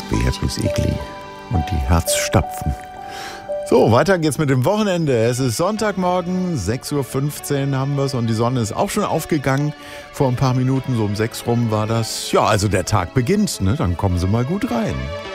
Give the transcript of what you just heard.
Beatrice Egli und die Herzstapfen. So, weiter geht's mit dem Wochenende. Es ist Sonntagmorgen, 6:15 Uhr haben wir es und die Sonne ist auch schon aufgegangen. Vor ein paar Minuten, so um 6 rum war das. Ja, also der Tag beginnt, ne? Dann kommen Sie mal gut rein.